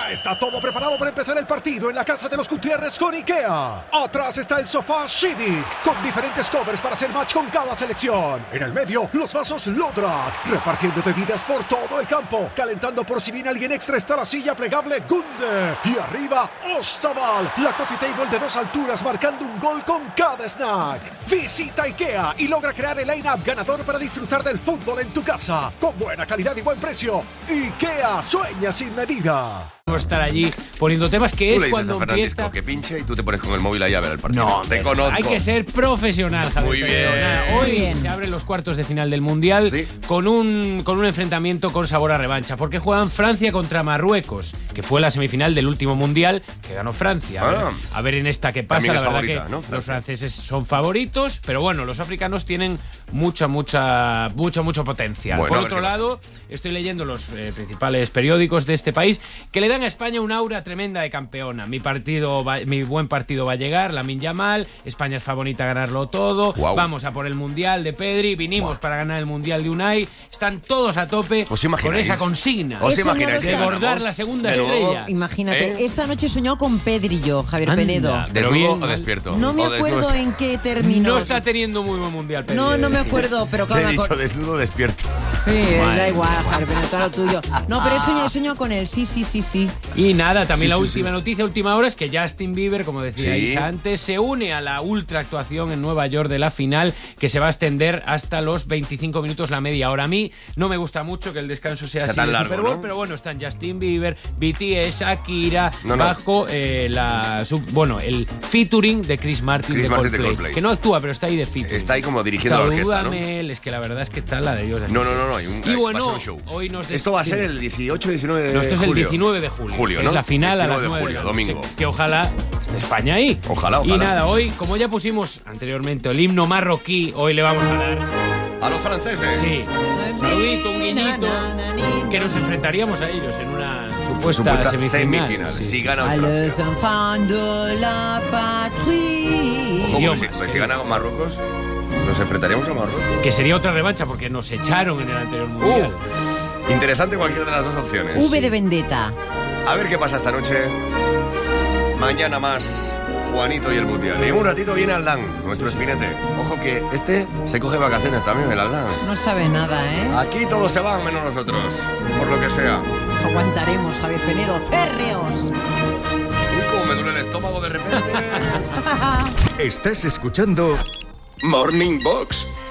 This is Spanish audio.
Ya está todo preparado para empezar el partido en la casa de los Gutiérrez con IKEA. Atrás está el sofá Civic, con diferentes covers para hacer match con cada selección. En el medio, los vasos Lodrat, repartiendo bebidas por todo el campo. Calentando por si viene alguien extra está la silla plegable Gunde. Y arriba, Ostaval, la coffee table de 2 alturas marcando un gol con cada snack. Visita IKEA y logra crear el line-up ganador para disfrutar del fútbol en tu casa. Con buena calidad y buen precio. IKEA, sueña sin medida. Vamos a estar allí poniendo temas que tú es cuando empieza. Que pinche y tú te pones con el móvil ahí a ver el partido. No, te conozco. Hay que ser profesional, Javier. Muy bien. Nada, hoy se abren los cuartos de final del Mundial, ¿sí?, con un enfrentamiento con sabor a revancha, porque juegan Francia contra Marruecos, que fue la semifinal del último Mundial que ganó Francia. A ver en esta qué pasa. La verdad favorita, que, ¿no?, los franceses son favoritos, pero bueno, los africanos tienen mucho potencial. Bueno, por otro lado, estoy leyendo los principales periódicos de este país que le dan a España un aura tremenda de campeona. Mi buen partido va a llegar, Lamine Yamal, España es favorita a ganarlo todo. Wow. Vamos a por el Mundial de Pedri, vinimos para ganar el Mundial de Unai. Están todos a tope con esa consigna. ¿Os imagináis de bordar la segunda estrella? Imagínate, esta noche he soñado con Pedri yo, Javier Penedo. ¿Desnudo o despierto? No me acuerdo en qué términos. No está teniendo muy buen Mundial, Pedri. No me acuerdo, pero claro. Te he dicho desnudo o despierto. Sí, da igual, Javier Penedo, todo lo tuyo. No, pero he soñado con él, sí. Y nada, también la última noticia, última hora, es que Justin Bieber, como decía Isa antes, se une a la ultra actuación en Nueva York de la final, que se va a extender hasta los 25 minutos, la media hora. A mí no me gusta mucho que el descanso sea así tan de largo, Super Bowl, ¿no? Pero bueno, están Justin Bieber, BTS, Shakira, bajo el featuring de Chris Martin de Coldplay, que no actúa, pero está ahí de featuring. Está ahí como dirigiendo la orquesta, ¿no? Es que la verdad es que está la de Dios. No, y bueno, va a ser un show. Hoy esto va a ser el 18 19 de julio. Esto es el 19 de julio, ¿no? Es la final a las 9 de julio, domingo. Que ojalá esté España ahí. Ojalá. Y nada, hoy, como ya pusimos anteriormente el himno marroquí, hoy le vamos a dar a los franceses. Sí. Un saludito, un guiñito, que nos enfrentaríamos a ellos en una supuesta semifinal. Sí. Si gana Francia. Ojo, si gana Marruecos, nos enfrentaríamos a Marruecos. Que sería otra revancha porque nos echaron en el anterior Mundial. Interesante cualquiera de las dos opciones. V de vendetta. A ver qué pasa esta noche. Mañana más Juanito y el Mundial. Y en un ratito viene Aldán, nuestro espinete. Ojo que se coge vacaciones también, el Aldán. No sabe nada, ¿eh? Aquí todos se van menos nosotros, por lo que sea. Aguantaremos, Javier Penedo, férreos. Uy, cómo me duele el estómago de repente. Estás escuchando Morning Box